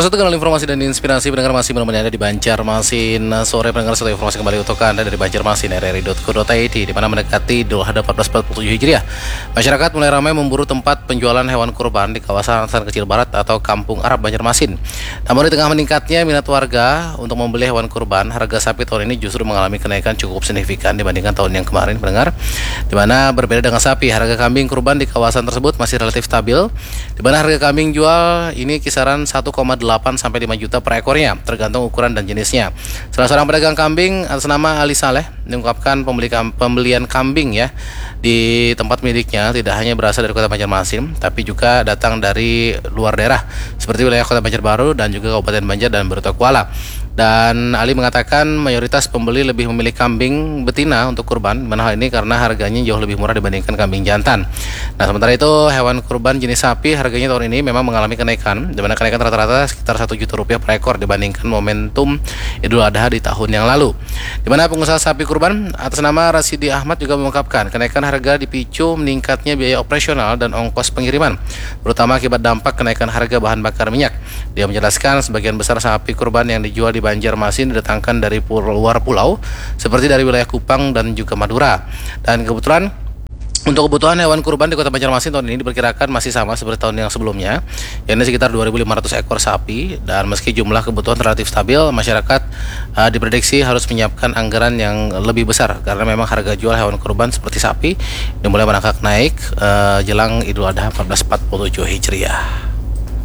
Satu kanal informasi dan inspirasi pendengar masih menemani Anda di Banjarmasin sore. Pendengar, satu informasi kembali untuk Anda dari Banjarmasin rri.co.id, di mana mendekati Idul Adha 1447 Hijriah. Masyarakat mulai ramai memburu tempat penjualan hewan kurban di kawasan Asahan Kecil Barat atau Kampung Arab Banjarmasin. Namun di tengah meningkatnya minat warga untuk membeli hewan kurban, harga sapi tahun ini justru mengalami kenaikan cukup signifikan dibandingkan tahun yang kemarin, pendengar. Di mana berbeda dengan sapi, harga kambing kurban di kawasan tersebut masih relatif stabil, di mana harga kambing jual ini kisaran 1,8 sampai 5 juta per ekornya, tergantung ukuran dan jenisnya. Salah seorang pedagang kambing atas nama Ali Saleh mengungkapkan pembelian kambing ya di tempat miliknya tidak hanya berasal dari Kota Banjarmasin, tapi juga datang dari luar daerah seperti wilayah Kota Banjarbaru dan juga Kabupaten Banjar dan Bertokuala. Dan Ali mengatakan mayoritas pembeli lebih memilih kambing betina untuk kurban, hal ini karena harganya jauh lebih murah dibandingkan kambing jantan. Nah, sementara itu hewan kurban jenis sapi harganya tahun ini memang mengalami kenaikan, di mana kenaikan rata-rata sekitar 1 juta rupiah per ekor dibandingkan momentum Idul Adha di tahun yang lalu. Di mana pengusaha sapi kurban atas nama Rasidi Ahmad juga mengungkapkan kenaikan harga dipicu meningkatnya biaya operasional dan ongkos pengiriman, terutama akibat dampak kenaikan harga bahan bakar minyak. Dia menjelaskan sebagian besar sapi kurban yang dijual di Banjarmasin didatangkan dari luar pulau seperti dari wilayah Kupang dan juga Madura. Dan kebetulan untuk kebutuhan hewan kurban di Kota Banjarmasin tahun ini diperkirakan masih sama seperti tahun yang sebelumnya, yakni sekitar 2.500 ekor sapi. Dan meski jumlah kebutuhan relatif stabil, masyarakat diprediksi harus menyiapkan anggaran yang lebih besar karena memang harga jual hewan kurban seperti sapi dimulai merangkak naik jelang Idul Adha 1447 Hijriah.